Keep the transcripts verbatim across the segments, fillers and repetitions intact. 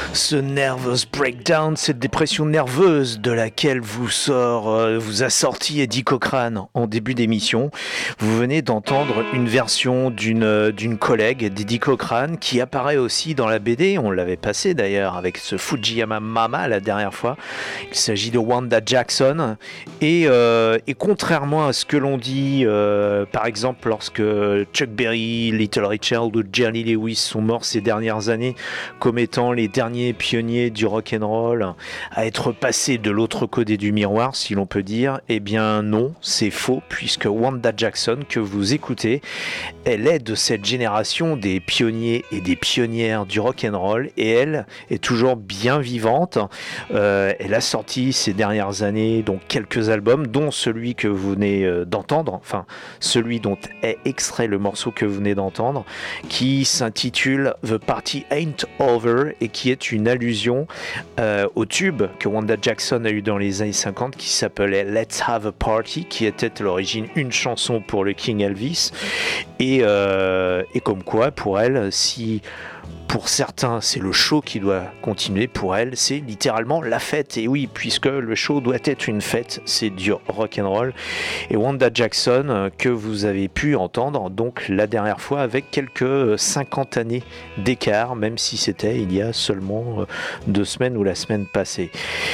Ce nervous breakdown, cette dépression nerveuse de laquelle vous sort, euh, vous a sorti Eddie Cochran en début d'émission. Vous venez d'entendre une version d'une euh, d'une collègue d'Eddie Cochran qui apparaît aussi dans la B D. On l'avait passé d'ailleurs avec ce Fujiyama Mama la dernière fois. Il s'agit de Wanda Jackson et, euh, et contrairement à ce que l'on dit, euh, par exemple lorsque Chuck Berry, Little Richard ou Jerry Lewis sont morts ces dernières années comme étant les derniers pionniers du rock'n'roll à être passés de l'autre côté du miroir, si l'on peut dire, eh bien non, c'est faux, puisque Wanda Jackson, que vous écoutez, elle est de cette génération des pionniers et des pionnières du rock'n'roll, et elle est toujours bien vivante. Euh, elle a sorti ces dernières années donc quelques albums, dont celui que vous venez d'entendre, enfin celui dont est extrait le morceau que vous venez d'entendre, qui s'intitule The Party Ain't Over et qui est une allusion euh, au tube que Wanda Jackson a eu dans les années cinquante qui s'appelait Let's Have a Party, qui était à l'origine une chanson pour le King Elvis et, euh, et comme quoi pour elle, si pour certains, c'est le show qui doit continuer. Pour elle, c'est littéralement la fête. Et oui, puisque le show doit être une fête, c'est du rock'n'roll. Et Wanda Jackson, que vous avez pu entendre donc la dernière fois avec quelques cinquante années d'écart, même si c'était il y a seulement deux semaines ou la semaine passée.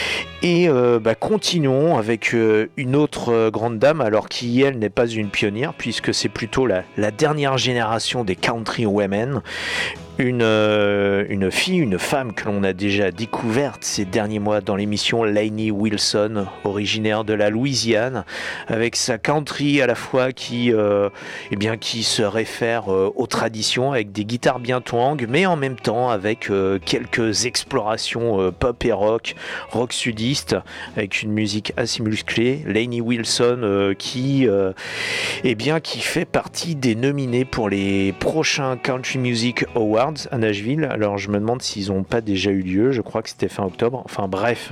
Et euh, bah, continuons avec euh, une autre euh, grande dame, alors qui elle n'est pas une pionnière, puisque c'est plutôt la, la dernière génération des country women. Une, euh, une fille, une femme que l'on a déjà découverte ces derniers mois dans l'émission, Lainey Wilson, originaire de la Louisiane, avec sa country à la fois qui, euh, eh bien, qui se réfère euh, aux traditions, avec des guitares bien twang, mais en même temps avec euh, quelques explorations euh, pop et rock, rock sudiste, avec une musique assez musclée. Lainey Wilson euh, qui, euh, eh bien, qui fait partie des nominés pour les prochains Country Music Awards à Nashville. Alors je me demande s'ils n'ont pas déjà eu lieu, je crois que c'était fin octobre, enfin bref.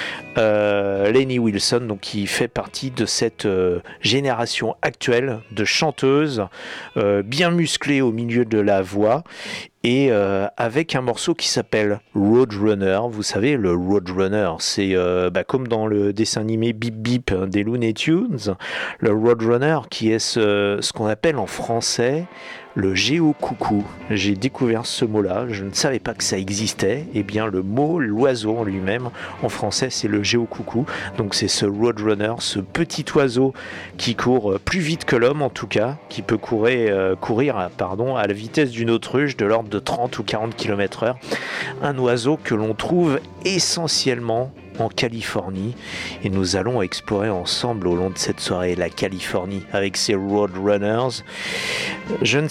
Euh, Lainey Wilson, donc, qui fait partie de cette euh, génération actuelle de chanteuses euh, bien musclées au milieu de la voix et euh, avec un morceau qui s'appelle Roadrunner. Vous savez, le Roadrunner, c'est euh, bah, comme dans le dessin animé Bip Bip des Looney Tunes, le Roadrunner qui est ce, ce qu'on appelle en français le géocoucou. J'ai découvert ce mot-là, je ne savais pas que ça existait. Eh bien, le mot, l'oiseau en lui-même, en français, c'est le géocoucou. Donc, c'est ce roadrunner, ce petit oiseau qui court plus vite que l'homme, en tout cas, qui peut courir, euh, courir pardon, à la vitesse d'une autruche de l'ordre de trente ou quarante kilomètres heure. Un oiseau que l'on trouve essentiellement en Californie, et nous allons explorer ensemble au long de cette soirée la Californie avec ses roadrunners. Je ne